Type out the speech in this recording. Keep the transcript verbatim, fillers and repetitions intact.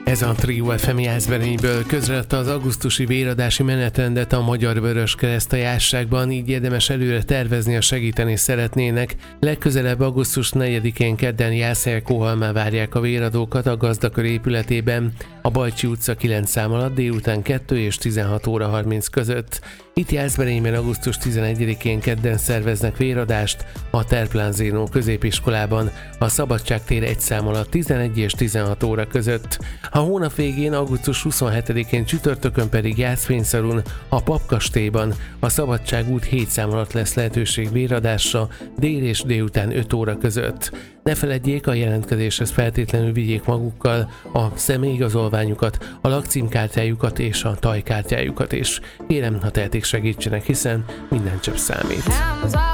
Ez a Trio ef em Jászberényből közreadta az augusztusi véradási menetrendet a Magyar Vöröskereszt a Jászságban, így érdemes előre tervezni, ha segíteni szeretnének. Legközelebb augusztus negyedikén kedden Jász-Helkóhalmán várják a véradókat a Gazdakör épületében, a Bajcsi utca kilenc szám alatt délután kettő és tizenhat óra harminc között. Itt Jászberényben augusztus tizenegyedikén kedden szerveznek véradást a Terplán Zénó középiskolában, a Szabadságtér egy szám alatt tizenegy és tizenhat óra között. A hónap végén augusztus huszonhetedikén csütörtökön pedig Jászfényszarun, a Papkastélyban, a Szabadság út hét szám alatt lesz lehetőség véradásra dél és délután öt óra között. Ne feledjék, a jelentkezéshez feltétlenül vigyék magukkal a személyigazolványukat, a lakcímkártyájukat és a tajkártyájukat is. Kérem, ha tehetik, segítsenek, hiszen minden csepp számít.